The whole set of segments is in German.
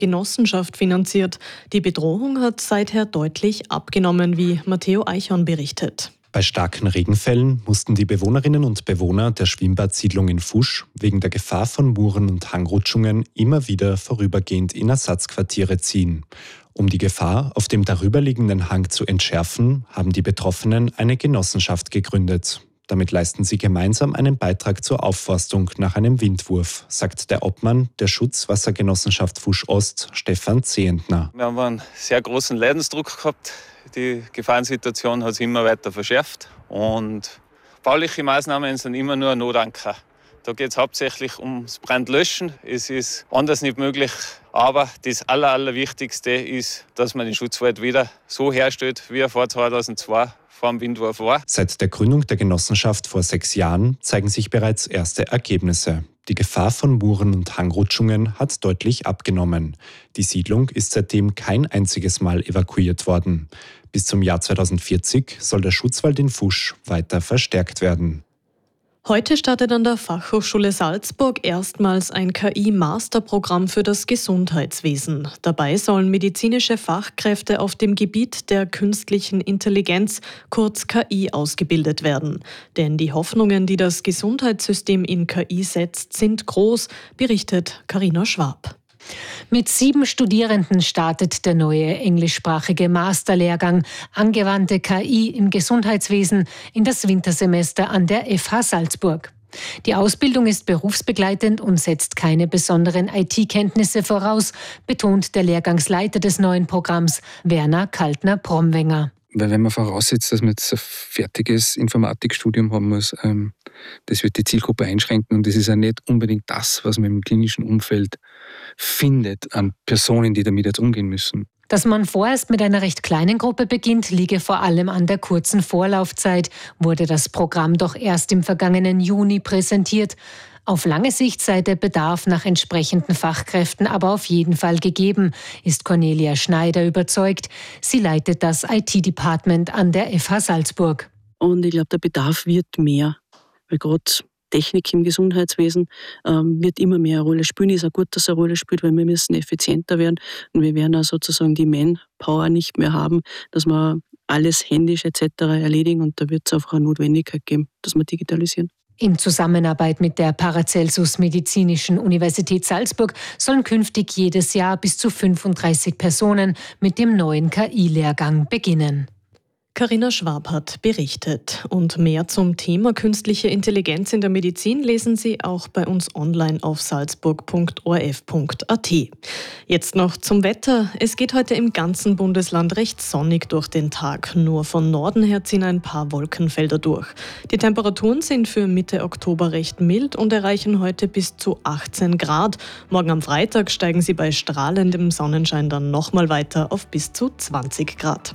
Genossenschaft finanziert. Die Bedrohung hat seither deutlich abgenommen, wie Matteo Eichhorn berichtet. Bei starken Regenfällen mussten die Bewohnerinnen und Bewohner der Schwimmbadsiedlung in Fusch wegen der Gefahr von Muren und Hangrutschungen immer wieder vorübergehend in Ersatzquartiere ziehen. Um die Gefahr auf dem darüberliegenden Hang zu entschärfen, haben die Betroffenen eine Genossenschaft gegründet. Damit leisten sie gemeinsam einen Beitrag zur Aufforstung nach einem Windwurf, sagt der Obmann der Schutzwassergenossenschaft Fusch Ost, Stefan Zehentner. Wir haben einen sehr großen Leidensdruck gehabt. Die Gefahrensituation hat sich immer weiter verschärft und bauliche Maßnahmen sind immer nur ein Notanker. Da geht es hauptsächlich ums Brandlöschen. Es ist anders nicht möglich, aber das Allerwichtigste ist, dass man den Schutzwald wieder so herstellt, wie er vor 2002 vor dem Windwurf war. Seit der Gründung der Genossenschaft vor 6 Jahren zeigen sich bereits erste Ergebnisse. Die Gefahr von Muren und Hangrutschungen hat deutlich abgenommen. Die Siedlung ist seitdem kein einziges Mal evakuiert worden. Bis zum Jahr 2040 soll der Schutzwald in Fusch weiter verstärkt werden. Heute startet an der Fachhochschule Salzburg erstmals ein KI-Masterprogramm für das Gesundheitswesen. Dabei sollen medizinische Fachkräfte auf dem Gebiet der künstlichen Intelligenz, kurz KI, ausgebildet werden. Denn die Hoffnungen, die das Gesundheitssystem in KI setzt, sind groß, berichtet Carina Schwab. Mit 7 Studierenden startet der neue englischsprachige Masterlehrgang Angewandte KI im Gesundheitswesen in das Wintersemester an der FH Salzburg. Die Ausbildung ist berufsbegleitend und setzt keine besonderen IT-Kenntnisse voraus, betont der Lehrgangsleiter des neuen Programms, Werner Kaltner-Promwenger. Weil wenn man voraussetzt, dass man jetzt ein fertiges Informatikstudium haben muss, das wird die Zielgruppe einschränken und das ist ja nicht unbedingt das, was man im klinischen Umfeld findet an Personen, die damit jetzt umgehen müssen. Dass man vorerst mit einer recht kleinen Gruppe beginnt, liege vor allem an der kurzen Vorlaufzeit, wurde das Programm doch erst im vergangenen Juni präsentiert. Auf lange Sicht sei der Bedarf nach entsprechenden Fachkräften aber auf jeden Fall gegeben, ist Cornelia Schneider überzeugt. Sie leitet das IT-Department an der FH Salzburg. Und ich glaube, der Bedarf wird mehr, weil gerade Technik im Gesundheitswesen wird immer mehr eine Rolle spielen. Ist auch gut, dass es eine Rolle spielt, weil wir müssen effizienter werden und wir werden auch sozusagen die Manpower nicht mehr haben, dass wir alles händisch etc. erledigen und da wird es einfach eine Notwendigkeit geben, dass wir digitalisieren. In Zusammenarbeit mit der Paracelsus Medizinischen Universität Salzburg sollen künftig jedes Jahr bis zu 35 Personen mit dem neuen KI-Lehrgang beginnen. Carina Schwab hat berichtet. Und mehr zum Thema künstliche Intelligenz in der Medizin lesen Sie auch bei uns online auf salzburg.orf.at. Jetzt noch zum Wetter. Es geht heute im ganzen Bundesland recht sonnig durch den Tag. Nur von Norden her ziehen ein paar Wolkenfelder durch. Die Temperaturen sind für Mitte Oktober recht mild und erreichen heute bis zu 18 Grad. Morgen am Freitag steigen sie bei strahlendem Sonnenschein dann nochmal weiter auf bis zu 20 Grad.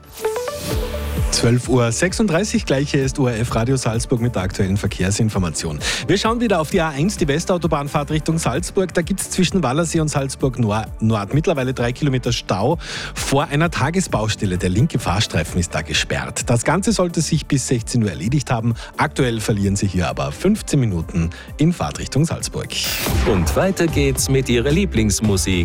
12:36 Uhr, gleich hier ist ORF Radio Salzburg mit der aktuellen Verkehrsinformation. Wir schauen wieder auf die A1, die Westautobahnfahrt Richtung Salzburg. Da gibt es zwischen Wallersee und Salzburg Nord mittlerweile 3 Kilometer Stau vor einer Tagesbaustelle. Der linke Fahrstreifen ist da gesperrt. Das Ganze sollte sich bis 16 Uhr erledigt haben. Aktuell verlieren Sie hier aber 15 Minuten in Fahrt Richtung Salzburg. Und weiter geht's mit Ihrer Lieblingsmusik.